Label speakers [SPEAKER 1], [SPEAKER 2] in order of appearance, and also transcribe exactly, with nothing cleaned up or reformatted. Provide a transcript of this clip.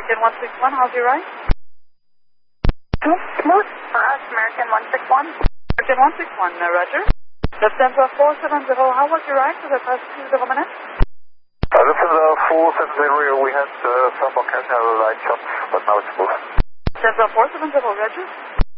[SPEAKER 1] American one six one, how's your ride?
[SPEAKER 2] Smooth for us, American one six one.
[SPEAKER 1] American one six one, uh, Roger. Lufthansa four seven zero, how was your ride to the past two zero minutes?
[SPEAKER 3] Uh, Lufthansa four seven zero, we had uh, some occasional line shots, but now it's smooth.
[SPEAKER 1] Lufthansa four seven zero, Roger.